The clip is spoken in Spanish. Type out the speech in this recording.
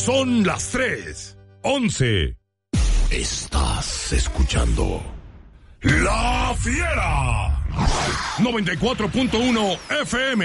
Son las 3:11. Estás escuchando La Fiera 94.1 FM.